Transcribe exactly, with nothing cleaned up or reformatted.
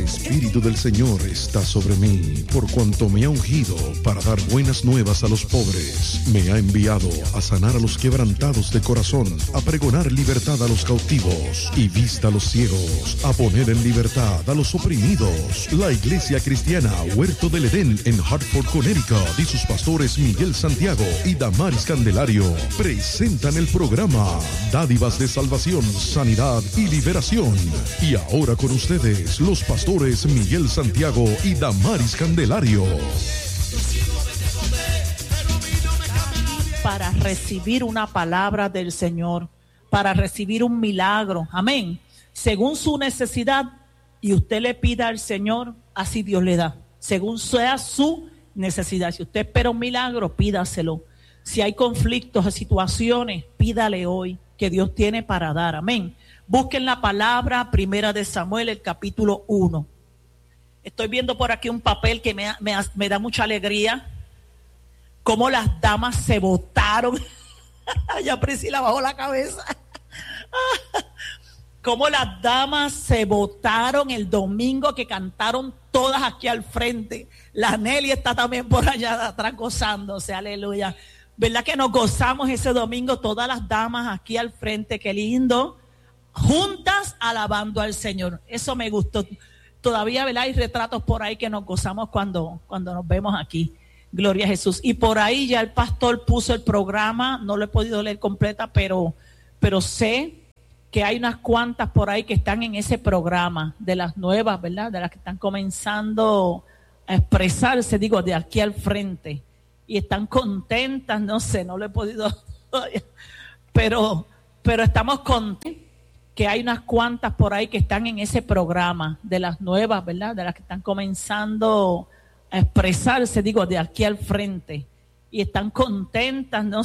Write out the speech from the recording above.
Espíritu del Señor está sobre mí, por cuanto me ha ungido para dar buenas nuevas a los pobres. Me ha enviado a sanar a los quebrantados de corazón, a pregonar libertad a los cautivos y vista a los ciegos, a poner en libertad a los oprimidos. La Iglesia Cristiana Huerto del Edén en Hartford, Connecticut, y sus pastores Miguel Santiago y Damaris Candelario presentan el programa Dádivas de Salvación, Sanidad y Liberación. Y ahora con ustedes, los pastores Miguel Santiago y Damaris Candelario. Para recibir una palabra del Señor, para recibir un milagro, amén, según su necesidad, y usted le pida al Señor, así Dios le da, según sea su necesidad. Si usted espera un milagro, pídaselo. Si hay conflictos o situaciones, pídale hoy, que Dios tiene para dar, amén. Busquen la palabra, Primera de Samuel, el capítulo uno. Estoy viendo por aquí un papel que me, me, me da mucha alegría. Cómo las damas se botaron. Ya Priscila bajó la cabeza. Cómo las damas se botaron el domingo, que cantaron todas aquí al frente. La Nelly está también por allá atrás gozándose, aleluya. ¿Verdad que nos gozamos ese domingo, todas las damas aquí al frente? Qué lindo. Juntas alabando al Señor. Eso me gustó. Todavía, ¿verdad? Hay retratos por ahí que nos gozamos cuando, cuando nos vemos aquí. Gloria a Jesús. Y por ahí ya el pastor puso el programa. No lo he podido leer completa, pero, pero sé que hay unas cuantas por ahí que están en ese programa, de las nuevas, ¿verdad? De las que están comenzando a expresarse, digo, de aquí al frente. Y están contentas, no sé, no lo he podido todavía. Pero, pero estamos contentos que hay unas cuantas por ahí que están en ese programa, de las nuevas, ¿verdad? De las que están comenzando a expresarse, digo, de aquí al frente. Y están contentas, no